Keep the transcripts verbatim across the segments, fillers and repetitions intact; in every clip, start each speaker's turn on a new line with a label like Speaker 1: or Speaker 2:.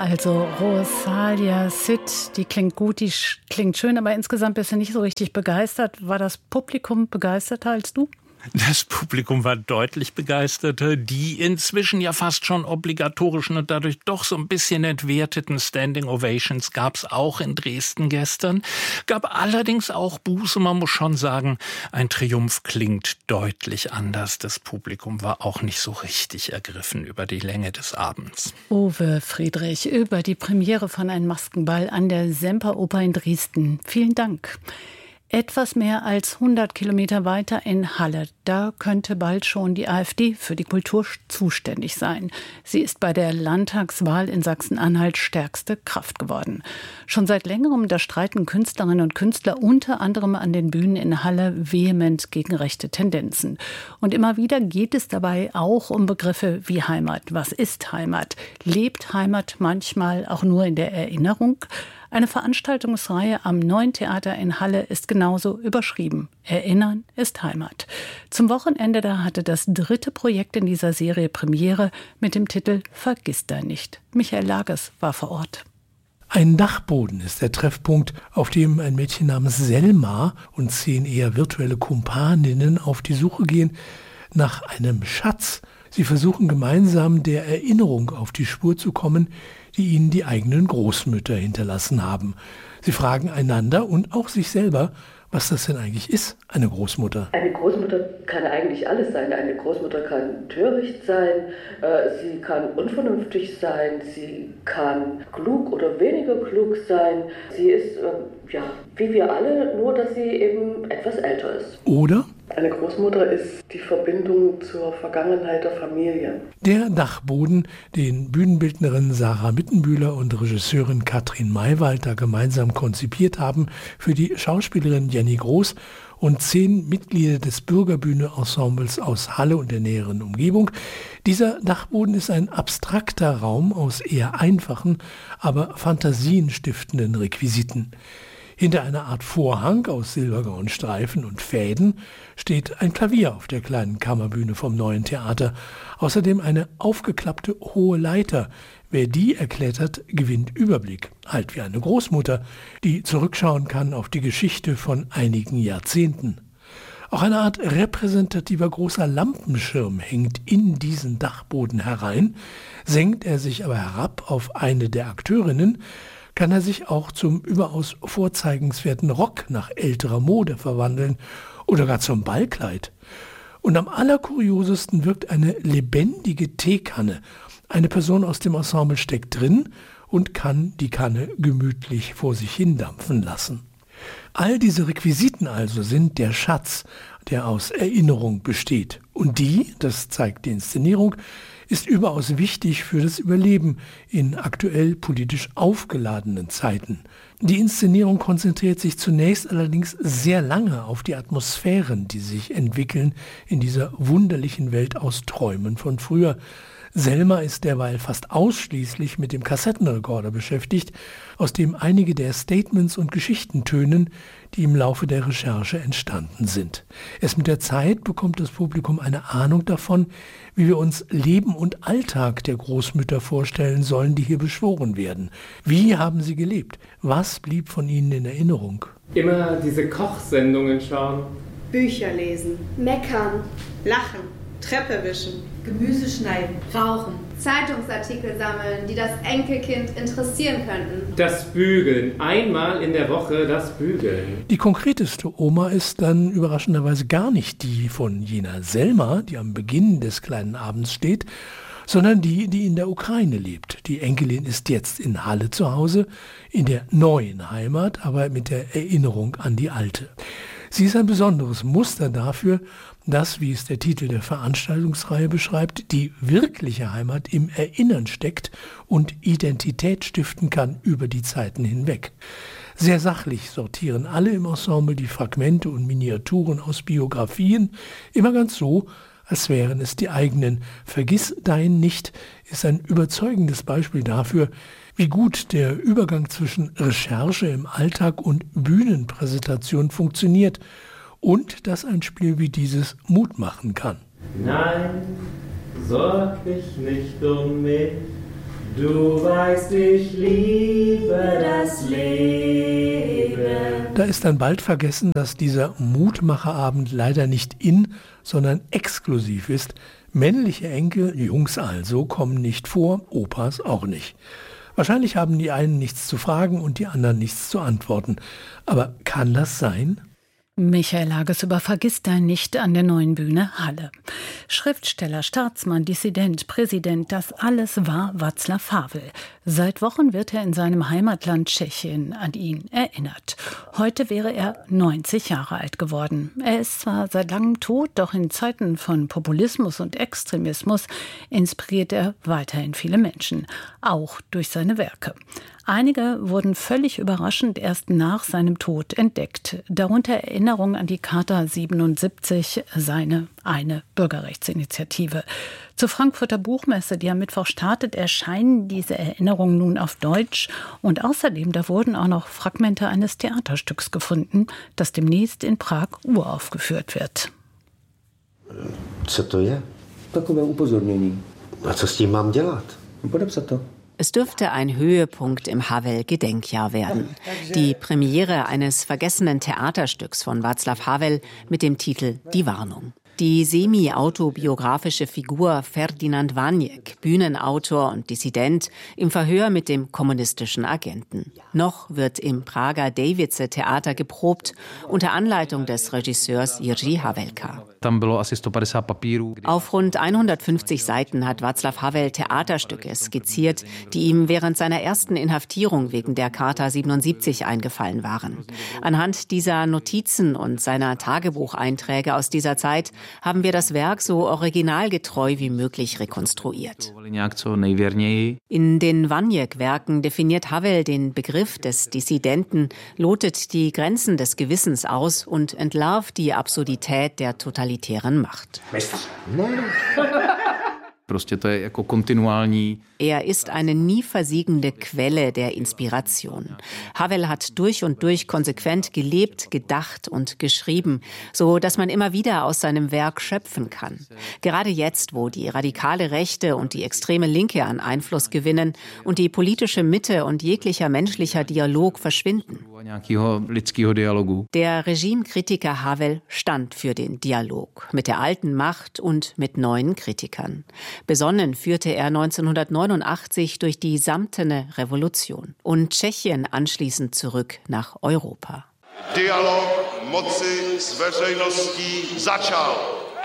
Speaker 1: also Rosalia Sid, die klingt gut, die klingt schön, aber insgesamt bist du nicht so richtig begeistert. War das Publikum begeisterter als du?
Speaker 2: Das Publikum war deutlich begeisterter. Die inzwischen ja fast schon obligatorischen und dadurch doch so ein bisschen entwerteten Standing Ovations gab es auch in Dresden gestern. Gab allerdings auch Buße, man muss schon sagen, ein Triumph klingt deutlich anders. Das Publikum war auch nicht so richtig ergriffen über die Länge des Abends.
Speaker 1: Uwe Friedrich über die Premiere von Ein Maskenball an der Semperoper in Dresden. Vielen Dank. Etwas mehr als hundert Kilometer weiter in Halle, da könnte bald schon die AfD für die Kultur zuständig sein. Sie ist bei der Landtagswahl in Sachsen-Anhalt stärkste Kraft geworden. Schon seit längerem, da streiten Künstlerinnen und Künstler unter anderem an den Bühnen in Halle vehement gegen rechte Tendenzen. Und immer wieder geht es dabei auch um Begriffe wie Heimat. Was ist Heimat? Lebt Heimat manchmal auch nur in der Erinnerung? Eine Veranstaltungsreihe am Neuen Theater in Halle ist genauso überschrieben. Erinnern ist Heimat. Zum Wochenende da hatte das dritte Projekt in dieser Serie Premiere mit dem Titel Vergiss da nicht. Michael Lages war vor Ort.
Speaker 3: Ein Dachboden ist der Treffpunkt, auf dem ein Mädchen namens Selma und zehn eher virtuelle Kumpaninnen auf die Suche gehen nach einem Schatz. Sie versuchen gemeinsam der Erinnerung auf die Spur zu kommen, die ihnen die eigenen Großmütter hinterlassen haben. Sie fragen einander und auch sich selber, was das denn eigentlich ist, eine Großmutter.
Speaker 4: Eine Großmutter kann eigentlich alles sein. Eine Großmutter kann töricht sein, äh, sie kann unvernünftig sein, sie kann klug oder weniger klug sein. Sie ist, äh, ja, wie wir alle, nur dass sie eben etwas älter ist.
Speaker 3: Oder?
Speaker 5: Eine Großmutter ist die Verbindung zur Vergangenheit der Familie.
Speaker 3: Der Dachboden, den Bühnenbildnerin Sarah Mittenbühler und Regisseurin Katrin Maywald da gemeinsam konzipiert haben für die Schauspielerin Jenny Groß und zehn Mitglieder des Bürgerbühne-Ensembles aus Halle und der näheren Umgebung. Dieser Dachboden ist ein abstrakter Raum aus eher einfachen, aber fantasienstiftenden Requisiten. Hinter einer Art Vorhang aus silbergrauen Streifen und Fäden steht ein Klavier auf der kleinen Kammerbühne vom Neuen Theater. Außerdem eine aufgeklappte hohe Leiter. Wer die erklettert, gewinnt Überblick. Halt wie eine Großmutter, die zurückschauen kann auf die Geschichte von einigen Jahrzehnten. Auch eine Art repräsentativer großer Lampenschirm hängt in diesen Dachboden herein. Senkt er sich aber herab auf eine der Akteurinnen, kann er sich auch zum überaus vorzeigenswerten Rock nach älterer Mode verwandeln oder gar zum Ballkleid. Und am allerkuriosesten wirkt eine lebendige Teekanne. Eine Person aus dem Ensemble steckt drin und kann die Kanne gemütlich vor sich hindampfen lassen. All diese Requisiten also sind der Schatz, der aus Erinnerung besteht. Und die, das zeigt die Inszenierung, ist überaus wichtig für das Überleben in aktuell politisch aufgeladenen Zeiten. Die Inszenierung konzentriert sich zunächst allerdings sehr lange auf die Atmosphären, die sich entwickeln in dieser wunderlichen Welt aus Träumen von früher. Selma ist derweil fast ausschließlich mit dem Kassettenrekorder beschäftigt, aus dem einige der Statements und Geschichten tönen, die im Laufe der Recherche entstanden sind. Erst mit der Zeit bekommt das Publikum eine Ahnung davon, wie wir uns Leben und Alltag der Großmütter vorstellen sollen, die hier beschworen werden. Wie haben sie gelebt? Was blieb von ihnen in Erinnerung?
Speaker 6: Immer diese Kochsendungen schauen.
Speaker 7: Bücher lesen.
Speaker 8: Meckern.
Speaker 7: Lachen. Treppe wischen.
Speaker 8: Gemüse schneiden.
Speaker 7: Rauchen.
Speaker 8: Zeitungsartikel sammeln, die das Enkelkind interessieren könnten.
Speaker 6: Das Bügeln. Einmal in der Woche das Bügeln.
Speaker 3: Die konkreteste Oma ist dann überraschenderweise gar nicht die von jener Selma, die am Beginn des kleinen Abends steht, sondern die, die in der Ukraine lebt. Die Enkelin ist jetzt in Halle zu Hause, in der neuen Heimat, aber mit der Erinnerung an die alte. Sie ist ein besonderes Muster dafür, dass, wie es der Titel der Veranstaltungsreihe beschreibt, die wirkliche Heimat im Erinnern steckt und Identität stiften kann über die Zeiten hinweg. Sehr sachlich sortieren alle im Ensemble die Fragmente und Miniaturen aus Biografien, immer ganz so, als wären es die eigenen. Vergiss dein nicht ist ein überzeugendes Beispiel dafür, wie gut der Übergang zwischen Recherche im Alltag und Bühnenpräsentation funktioniert und dass ein Spiel wie dieses Mut machen kann.
Speaker 6: Nein, sorg dich nicht um mich,
Speaker 9: Du weißt, ich liebe das Leben.
Speaker 3: Da ist dann bald vergessen, dass dieser Mutmacherabend leider nicht in, sondern exklusiv ist. Männliche Enkel, Jungs also, kommen nicht vor, Opas auch nicht. Wahrscheinlich haben die einen nichts zu fragen und die anderen nichts zu antworten. Aber kann das sein?
Speaker 1: Michael Hagesüber vergisst da nicht an der Neuen Bühne Halle. Schriftsteller, Staatsmann, Dissident, Präsident, das alles war Václav Havel. Seit Wochen wird er in seinem Heimatland Tschechien an ihn erinnert. Heute wäre er neunzig Jahre alt geworden. Er ist zwar seit langem tot, doch in Zeiten von Populismus und Extremismus inspiriert er weiterhin viele Menschen, auch durch seine Werke. Einige wurden völlig überraschend erst nach seinem Tod entdeckt. Darunter Erinnerung an die Charta siebenundsiebzig, seine eine Bürgerrechtsinitiative. Zur Frankfurter Buchmesse, die am Mittwoch startet, erscheinen diese Erinnerungen nun auf Deutsch. Und außerdem, da wurden auch noch Fragmente eines Theaterstücks gefunden, das demnächst in Prag uraufgeführt wird.
Speaker 10: Co to je? Takové upozornění. A co s tím mám dělat? Podepsat to.
Speaker 11: Es dürfte ein Höhepunkt im Havel-Gedenkjahr werden. Die Premiere eines vergessenen Theaterstücks von Václav Havel mit dem Titel Die Warnung. Die semi-autobiografische Figur Ferdinand Vaněk, Bühnenautor und Dissident, im Verhör mit dem kommunistischen Agenten. Noch wird im Prager Davice-Theater geprobt, unter Anleitung des Regisseurs Jiří Havelka. Auf rund hundertfünfzig Seiten hat Václav Havel Theaterstücke skizziert, die ihm während seiner ersten Inhaftierung wegen der Charta siebenundsiebzig eingefallen waren. Anhand dieser Notizen und seiner Tagebucheinträge aus dieser Zeit haben wir das Werk so originalgetreu wie möglich rekonstruiert. In den Vaněk-Werken definiert Havel den Begriff des Dissidenten, lotet die Grenzen des Gewissens aus und entlarvt die Absurdität der totalitären Macht. Er ist eine nie versiegende Quelle der Inspiration. Havel hat durch und durch konsequent gelebt, gedacht und geschrieben, so dass man immer wieder aus seinem Werk schöpfen kann. Gerade jetzt, wo die radikale Rechte und die extreme Linke an Einfluss gewinnen und die politische Mitte und jeglicher menschlicher Dialog verschwinden. Der Regimekritiker Havel stand für den Dialog mit der alten Macht und mit neuen Kritikern. Besonnen führte er neunzehnhundertneunundachtzig durch die samtene Revolution und Tschechien anschließend zurück nach Europa.
Speaker 12: Dialog moci s veřejností začal.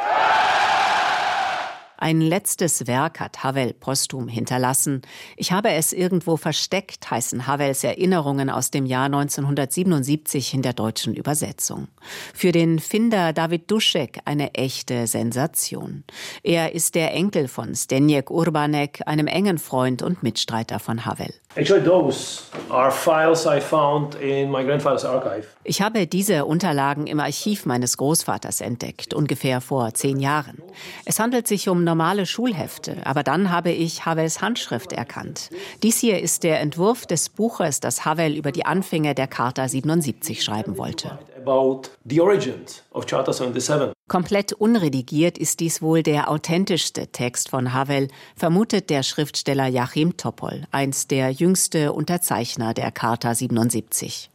Speaker 11: Ein letztes Werk hat Havel posthum hinterlassen. Ich habe es irgendwo versteckt, heißen Havels Erinnerungen aus dem Jahr neunzehnhundertsiebenundsiebzig in der deutschen Übersetzung. Für den Finder David Dušek eine echte Sensation. Er ist der Enkel von Zdeněk Urbanek, einem engen Freund und Mitstreiter von Havel.
Speaker 13: Actually, those are files I found in my grandfather's archive.
Speaker 11: Ich habe diese Unterlagen im Archiv meines Großvaters entdeckt, ungefähr vor zehn Jahren. Es handelt sich um normale Schulhefte, aber dann habe ich Havels Handschrift erkannt. Dies hier ist der Entwurf des Buches, das Havel über die Anfänge der Charta siebenundsiebzig schreiben wollte.
Speaker 13: About the origins of Charta seventy-seven.
Speaker 11: Komplett unredigiert ist dies wohl der authentischste Text von Havel, vermutet der Schriftsteller Jachim Topol, einst der jüngste Unterzeichner der Charta siebenundsiebzig.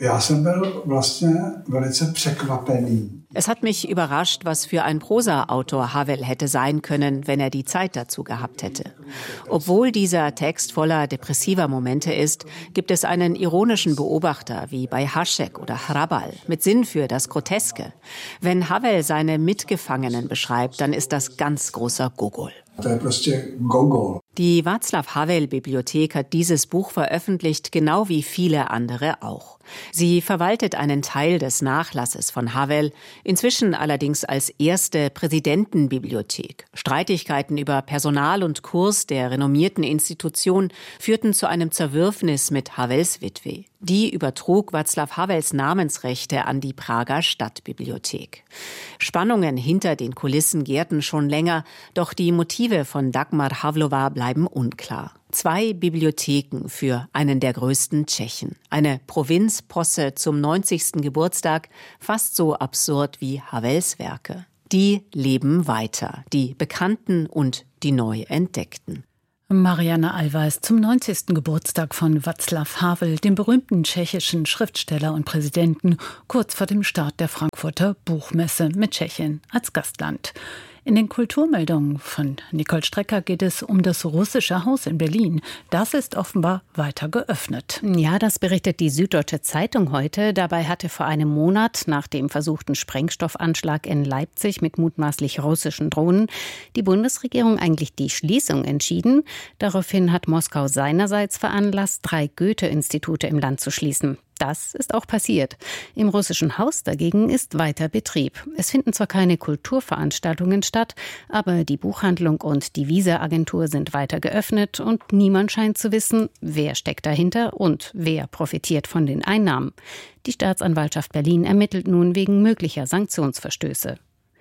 Speaker 11: Es hat mich überrascht, was für ein Prosa-Autor Havel hätte sein können, wenn er die Zeit dazu gehabt hätte. Obwohl dieser Text voller depressiver Momente ist, gibt es einen ironischen Beobachter wie bei Hašek oder Hrabal mit Sinn für das Groteske. Wenn Havel seine Mitgefangenen beschreibt, dann ist das ganz großer Gogol. Die Václav-Havel-Bibliothek hat dieses Buch veröffentlicht, genau wie viele andere auch. Sie verwaltet einen Teil des Nachlasses von Havel, inzwischen allerdings als erste Präsidentenbibliothek. Streitigkeiten über Personal und Kurs der renommierten Institution führten zu einem Zerwürfnis mit Havels Witwe. Die übertrug Václav Havels Namensrechte an die Prager Stadtbibliothek. Spannungen hinter den Kulissen gärten schon länger, doch die Motive von Dagmar Havlova bleiben unklar. Zwei Bibliotheken für einen der größten Tschechen. Eine Provinzposse zum neunzigsten Geburtstag, fast so absurd wie Havels Werke. Die leben weiter, die Bekannten und die neu Entdeckten.
Speaker 1: Marianne Allweis zum neunzigsten Geburtstag von Václav Havel, dem berühmten tschechischen Schriftsteller und Präsidenten, kurz vor dem Start der Frankfurter Buchmesse mit Tschechien als Gastland. In den Kulturmeldungen von Nicole Strecker geht es um das Russische Haus in Berlin. Das ist offenbar weiter geöffnet.
Speaker 11: Ja, das berichtet die Süddeutsche Zeitung heute. Dabei hatte vor einem Monat nach dem versuchten Sprengstoffanschlag in Leipzig mit mutmaßlich russischen Drohnen die Bundesregierung eigentlich die Schließung entschieden. Daraufhin hat Moskau seinerseits veranlasst, drei Goethe-Institute im Land zu schließen. Das ist auch passiert. Im Russischen Haus dagegen ist weiter Betrieb. Es finden zwar keine Kulturveranstaltungen statt, aber die Buchhandlung und die Visa-Agentur sind weiter geöffnet und niemand scheint zu wissen, wer steckt dahinter und wer profitiert von den Einnahmen. Die Staatsanwaltschaft Berlin ermittelt nun wegen möglicher Sanktionsverstöße.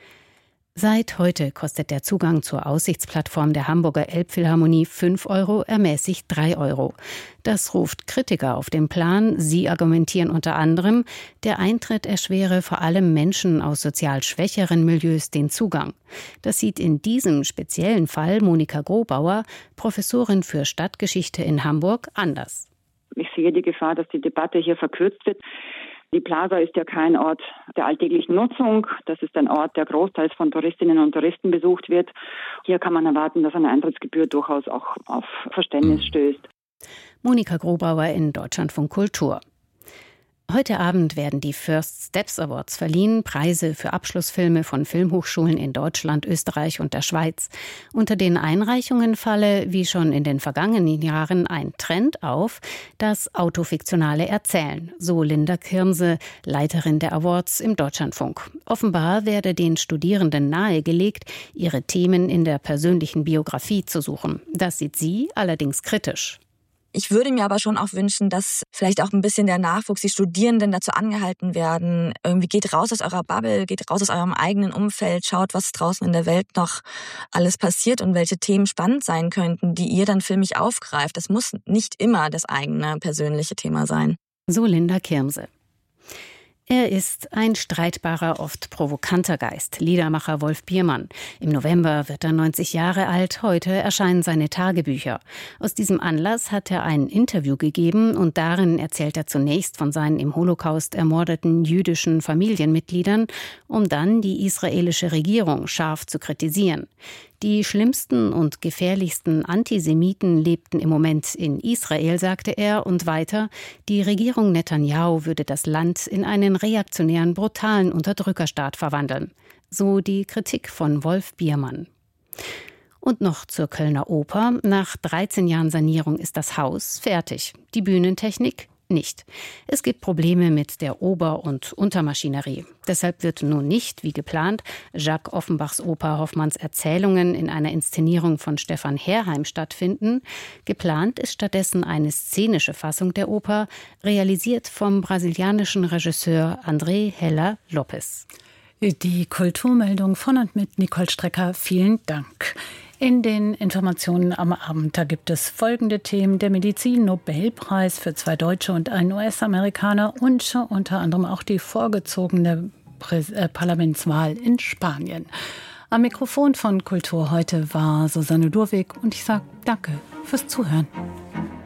Speaker 11: Seit heute kostet der Zugang zur Aussichtsplattform der Hamburger Elbphilharmonie fünf Euro, ermäßigt drei Euro. Das ruft Kritiker auf den Plan. Sie argumentieren unter anderem, der Eintritt erschwere vor allem Menschen aus sozial schwächeren Milieus den Zugang. Das sieht in diesem speziellen Fall Monika Grobauer, Professorin für Stadtgeschichte in Hamburg, anders.
Speaker 14: Ich sehe die Gefahr, dass die Debatte hier verkürzt wird. Die Plaza ist ja kein Ort der alltäglichen Nutzung. Das ist ein Ort, der großteils von Touristinnen und Touristen besucht wird. Hier kann man erwarten, dass eine Eintrittsgebühr durchaus auch auf Verständnis stößt.
Speaker 11: Monika Grobauer in Deutschlandfunk Kultur. Heute Abend werden die First Steps Awards verliehen, Preise für Abschlussfilme von Filmhochschulen in Deutschland, Österreich und der Schweiz. Unter den Einreichungen falle, wie schon in den vergangenen Jahren, ein Trend auf, das autofiktionale Erzählen, so Linda Kirmse, Leiterin der Awards im Deutschlandfunk. Offenbar werde den Studierenden nahegelegt, ihre Themen in der persönlichen Biografie zu suchen. Das sieht sie allerdings kritisch.
Speaker 15: Ich würde mir aber schon auch wünschen, dass vielleicht auch ein bisschen der Nachwuchs, die Studierenden dazu angehalten werden, irgendwie geht raus aus eurer Bubble, geht raus aus eurem eigenen Umfeld, schaut, was draußen in der Welt noch alles passiert und welche Themen spannend sein könnten, die ihr dann filmisch aufgreift. Das muss nicht immer das eigene persönliche Thema sein.
Speaker 11: So Linda Kirmse. Er ist ein streitbarer, oft provokanter Geist, Liedermacher Wolf Biermann. Im November wird er neunzig Jahre alt, heute erscheinen seine Tagebücher. Aus diesem Anlass hat er ein Interview gegeben und darin erzählt er zunächst von seinen im Holocaust ermordeten jüdischen Familienmitgliedern, um dann die israelische Regierung scharf zu kritisieren. Die schlimmsten und gefährlichsten Antisemiten lebten im Moment in Israel, sagte er, und weiter, die Regierung Netanyahu würde das Land in einen reaktionären, brutalen Unterdrückerstaat verwandeln. So die Kritik von Wolf Biermann. Und noch zur Kölner Oper. Nach dreizehn Jahren Sanierung ist das Haus fertig. Die Bühnentechnik nicht. Es gibt Probleme mit der Ober- und Untermaschinerie. Deshalb wird nun nicht, wie geplant, Jacques Offenbachs Oper Hoffmanns Erzählungen in einer Inszenierung von Stefan Herheim stattfinden. Geplant ist stattdessen eine szenische Fassung der Oper, realisiert vom brasilianischen Regisseur André Heller Lopes.
Speaker 1: Die Kulturmeldung von und mit Nicole Strecker. Vielen Dank. In den Informationen am Abend, da gibt es folgende Themen: der Medizin-Nobelpreis für zwei Deutsche und einen U S-Amerikaner und unter anderem auch die vorgezogene Prä- äh, Parlamentswahl in Spanien. Am Mikrofon von Kultur heute war Susanne Durwig und ich sage danke fürs Zuhören.